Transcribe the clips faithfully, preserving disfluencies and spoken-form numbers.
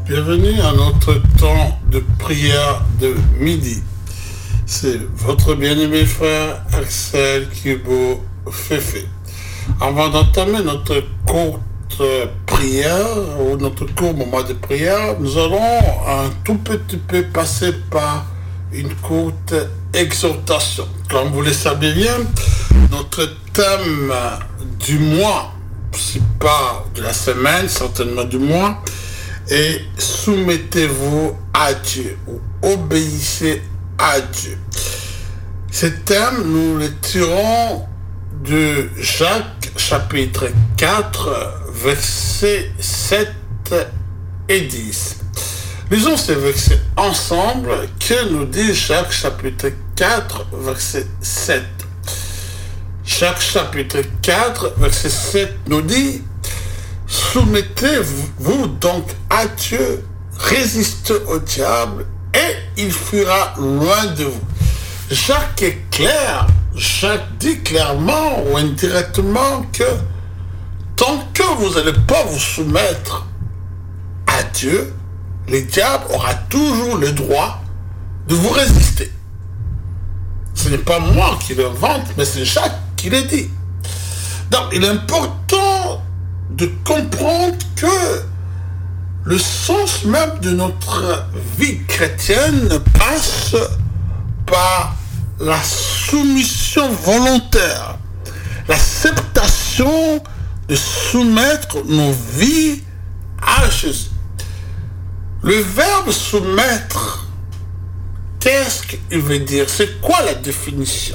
Bienvenue à notre temps de prière de midi. C'est votre bien-aimé frère Axel Kibo Fefe. Avant d'entamer notre courte prière ou notre court moment de prière, nous allons un tout petit peu passer par une courte exhortation. Comme vous le savez bien, notre thème du mois, c'est pas de la semaine, certainement du mois, et soumettez-vous à Dieu ou obéissez à Dieu. Ce thème, nous le tirons de Jacques chapitre quatre, versets sept et dix. Lisons ces versets ensemble. Que nous dit Jacques chapitre quatre, verset sept. Jacques chapitre quatre, verset sept nous dit: soumettez-vous donc à Dieu, résistez au diable et il fuira loin de vous. Jacques est clair, Jacques dit clairement ou indirectement que tant que vous n'allez pas vous soumettre à Dieu, le diable aura toujours le droit de vous résister. Ce n'est pas moi qui l'invente, mais c'est Jacques qui le dit. Donc il est important de comprendre que le sens même de notre vie chrétienne passe par la soumission volontaire, l'acceptation de soumettre nos vies à Jésus. Le verbe soumettre, qu'est-ce qu'il veut dire? C'est quoi la définition?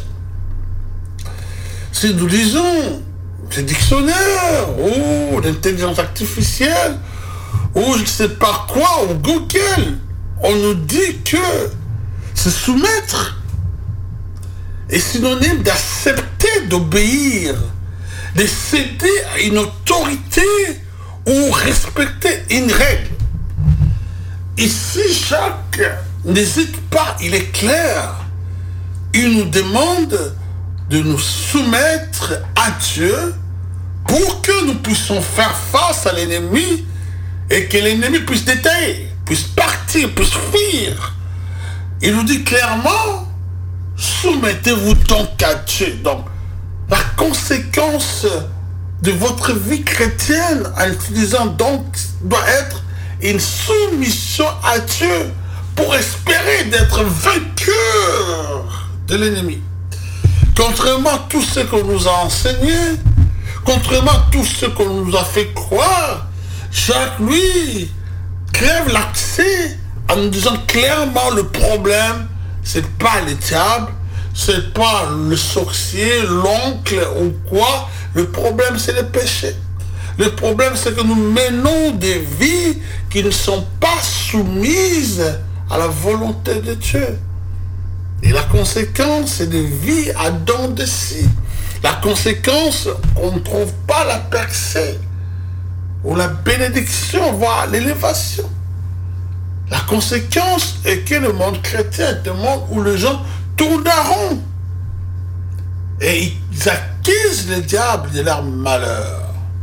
Si nous lisons le dictionnaire ou l'intelligence artificielle ou je ne sais pas quoi, ou Google, on nous dit que se soumettre est synonyme d'accepter d'obéir, de céder à une autorité ou respecter une règle. Ici, Jacques n'hésite pas, il est clair. Il nous demande de nous soumettre à Dieu pour que nous puissions faire face à l'ennemi et que l'ennemi puisse détailler, puisse partir, puisse fuir. Il nous dit clairement, soumettez-vous donc à Dieu. Donc, la conséquence de votre vie chrétienne en utilisant donc doit être une soumission à Dieu pour espérer d'être vainqueur de l'ennemi. Contrairement à tout ce qu'on nous a enseigné, contrairement à tout ce qu'on nous a fait croire, Jacques, lui, crève l'accès en nous disant clairement le problème, c'est pas le diable, c'est pas le sorcier, l'oncle ou quoi. Le problème, c'est le péché. Le problème, c'est que nous menons des vies qui ne sont pas soumises à la volonté de Dieu. Et la conséquence, c'est des vies à dents de scie. La conséquence, on ne trouve pas la percée ou la bénédiction, voire l'élévation. La conséquence est que le monde chrétien est un monde où les gens tournent en rond. Et ils accusent le diable de leur malheur.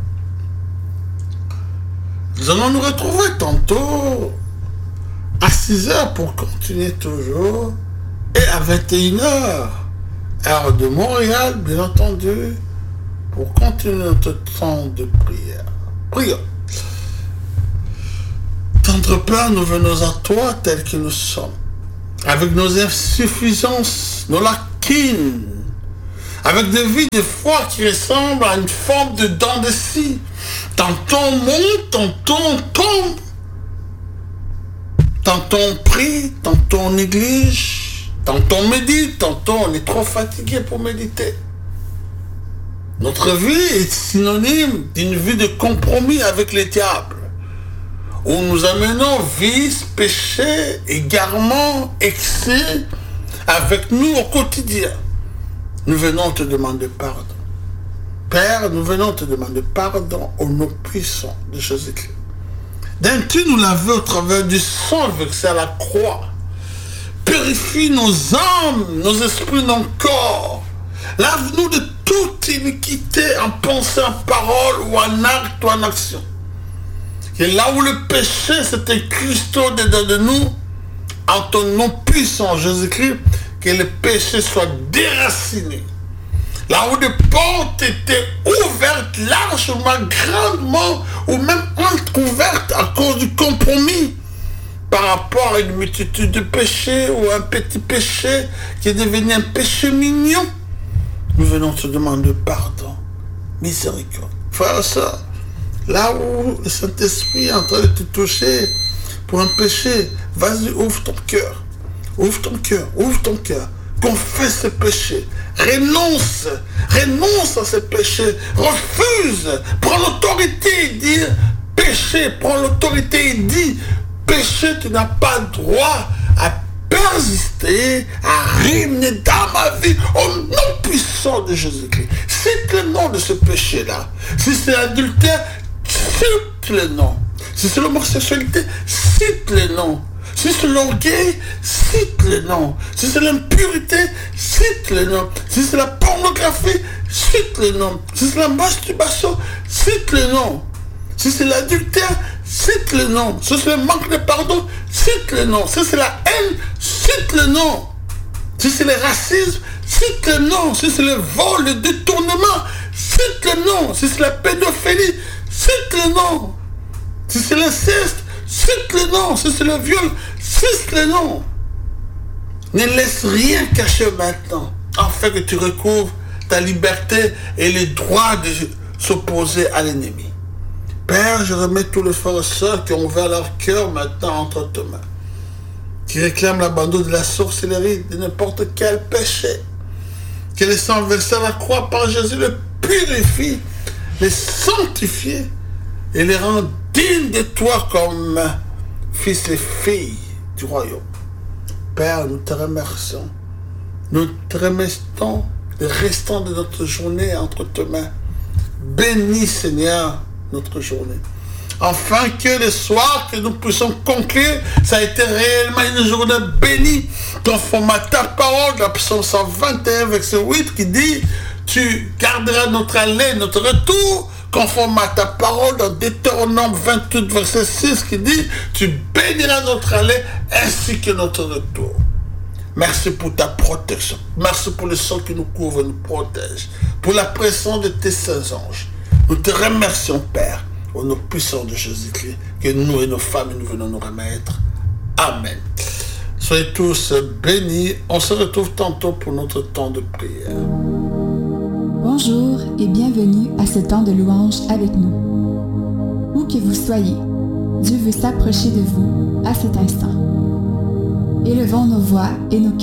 Nous allons nous retrouver tantôt à six heures pour continuer toujours, et à vingt et une heures, heure de Montréal, bien entendu, pour continuer notre temps de prière. Prions. Tendre Père, nous venons à toi tels que nous sommes, avec nos insuffisances, nos lacunes, avec des vies de foi qui ressemblent à une forme de dents de scie. Tantôt on monte, tantôt on tombe. Tantôt on prie, tantôt on néglige, tantôt on médite, tantôt on est trop fatigué pour méditer. Notre vie est synonyme d'une vie de compromis avec le diable, où nous amenons vice, péché, égarement, excès avec nous au quotidien. Nous venons te demander pardon. Père, nous venons te demander pardon au nom puissant de Jésus-Christ. D'un tu nous l'as vu au travers du sang versé à la croix. Purifie nos âmes, nos esprits, nos corps. Lave-nous de toute iniquité en pensée, en parole ou en acte ou en action. que là où le péché s'est incrusté dedans de nous, en ton nom puissant, Jésus-Christ, que le péché soit déraciné. Là où des portes étaient ouvertes largement, grandement, ou même entrouvertes à cause du compromis par rapport à une multitude de péchés ou un petit péché qui est devenu un péché mignon, nous venons te demander pardon, miséricorde. Frère et sœur, là où le Saint-Esprit est en train de te toucher pour un péché, vas-y, ouvre ton cœur. Ouvre ton cœur, ouvre ton cœur. Confesse ce péché. Renonce. Renonce à ce péché. Refuse. Prends l'autorité et dis péché. Prends l'autorité et dis péché, tu n'as pas droit à persister, à régner dans ma vie au nom puissant de Jésus-Christ. Cite le nom de ce péché-là. Si c'est l'adultère, cite le nom. Si c'est l'homosexualité, cite le nom. Si c'est l'orgueil, cite le nom. Si c'est l'impureté, cite le nom. Si c'est la pornographie, cite le nom. Si c'est la masturbation, cite le nom. Si c'est l'adultère, cite le nom. Si c'est le manque de pardon, cite le nom. Si c'est la haine, cite le nom. Si c'est le racisme, cite le nom. Si c'est le vol, le détournement, cite le nom. Si c'est la pédophilie, cite le nom. Si c'est l'inceste, cite le nom. Si c'est le viol, cite le nom. Ne laisse rien cacher maintenant, afin que tu recouvres ta liberté et le droit de s'opposer à l'ennemi. Père, je remets tous les frères et sœurs qui ont ouvert leur cœur maintenant entre tes mains, qui réclament l'abandon de la sorcellerie, de n'importe quel péché, que le sang versé à la croix par Jésus le purifie, les sanctifie et les rend dignes de toi comme fils et filles du royaume. Père, nous te remercions. Nous te remercions le restant de notre journée entre tes mains. Bénis, Seigneur, notre journée. Afin que le soir que nous puissions conclure, ça a été réellement une journée bénie, conforme à ta parole, dans Psaume cent vingt et un, verset huit, qui dit, tu garderas notre aller, notre retour, conforme à ta parole, dans Deutéronome vingt-huit, verset six, qui dit, tu béniras notre aller, ainsi que notre retour. Merci pour ta protection. Merci pour le sang qui nous couvre et nous protège. Pour la présence de tes saints anges. Nous te remercions, Père, au nom puissant de Jésus-Christ, que nous et nos familles nous venons nous remettre. Amen. Soyez tous bénis. On se retrouve tantôt pour notre temps de prière. Bonjour et bienvenue à ce temps de louange avec nous. Où que vous soyez, Dieu veut s'approcher de vous à cet instant. Élevons nos voix et nos